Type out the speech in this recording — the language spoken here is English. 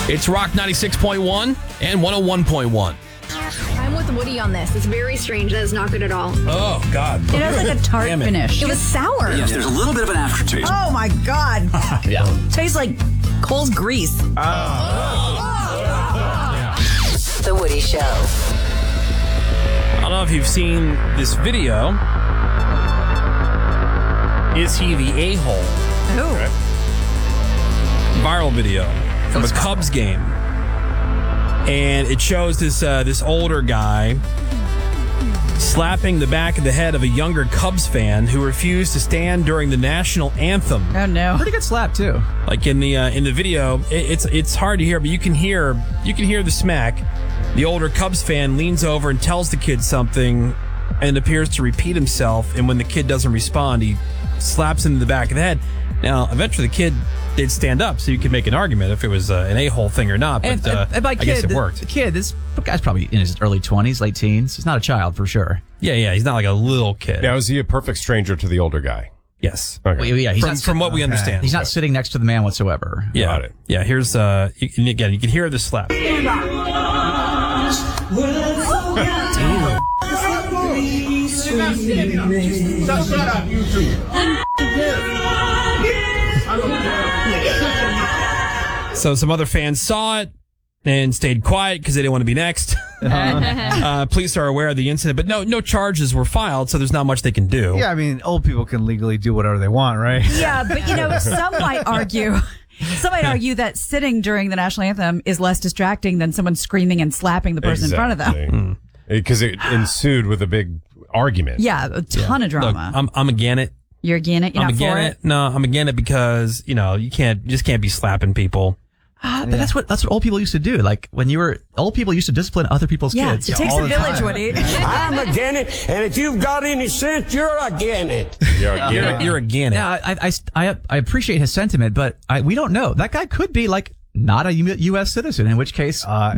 It's Rock 96.1 and 101.1. I'm with Woody on this. It's very strange. That is not good at all. Oh, God. It has like a tart finish. It was sour. Yes, there's a little bit of an aftertaste. Oh my God. Yeah. Tastes like Cole's grease. The Woody Show. I don't know if you've seen this video. Is he the a-hole? Oh. Viral video from a Cubs game. And it shows this older guy slapping the back of the head of a younger Cubs fan who refused to stand during the national anthem. Oh no. Pretty good slap too. Like in the video, it's hard to hear, but you can hear the smack. The older Cubs fan leans over and tells the kid something and appears to repeat himself. And when the kid doesn't respond, he slaps him in the back of the head. Now, eventually the kid did stand up, so you could make an argument if it was an a-hole thing or not. But And by I kid, guess it worked. The kid, this guy's probably in his early 20s, late teens. He's not a child for sure. Yeah, he's not like a little kid. Now, is he a perfect stranger to the older guy? Yes. Okay. Well, yeah, he's From what we understand. He's not sitting next to the man whatsoever. Yeah. Got it. Yeah, here's, you can hear the slap. So some other fans saw it and stayed quiet because they didn't want to be next. Police are aware of the incident, but no charges were filed, so there's not much they can do. Yeah, I mean, old people can legally do whatever they want, right? Yeah, but some might argue that sitting during the national anthem is less distracting than someone screaming and slapping the person in front of them. Because it ensued with a big argument. Yeah, a ton of Look, drama. I'm against it. You're against it? You're I'm not for against it? No, I'm against it because, you just can't be slapping people. But that's what old people used to do. Like when old people used to discipline other people's Yeah, kids. it takes all a the village, time. Woody. I'm against it, and if you've got any sense, you're against it. You're against it. Yeah, I appreciate his sentiment, but we don't know. That guy could be like not a U.S. citizen, in which case